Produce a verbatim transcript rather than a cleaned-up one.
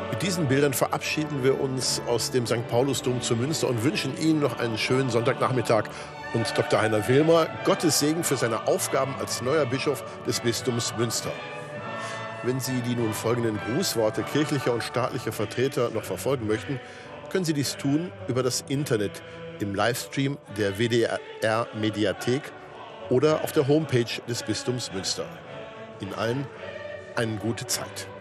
Mit diesen Bildern verabschieden wir uns aus dem Sankt Paulusdom zu Münster und wünschen Ihnen noch einen schönen Sonntagnachmittag. Und Doktor Heiner Wilmer, Gottes Segen für seine Aufgaben als neuer Bischof des Bistums Münster. Wenn Sie die nun folgenden Grußworte kirchlicher und staatlicher Vertreter noch verfolgen möchten, können Sie dies tun über das Internet im Livestream der W D R-Mediathek oder auf der Homepage des Bistums Münster. Ihnen allen eine gute Zeit.